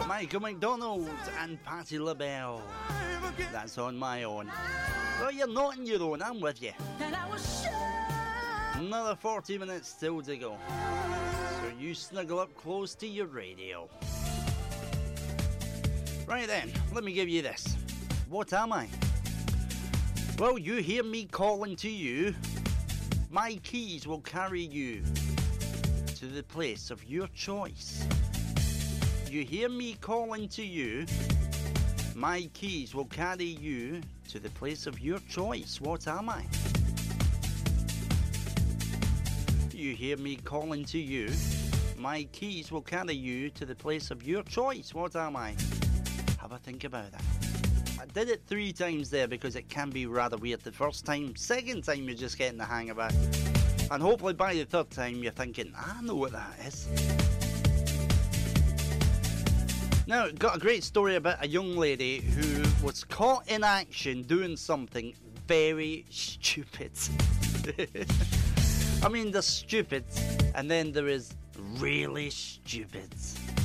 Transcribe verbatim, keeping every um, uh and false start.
Michael McDonald and Patti LaBelle. That's On My Own. Well, you're not on your own, I'm with you. Another forty minutes still to go. So you snuggle up close to your radio. Right then, let me give you this. What am I? Well, you hear me calling to you. My keys will carry you to the place of your choice. You hear me calling to you. My keys will carry you to the place of your choice. What am I? You hear me calling to you. My keys will carry you to the place of your choice. What am I? Have a think about that. I did it three times there because it can be rather weird the first time. Second time you're just getting the hang of it. And hopefully by the third time you're thinking, I know what that is. Now, got a great story about a young lady who was caught in action doing something very stupid. I mean, there's stupid, and then there is really stupid.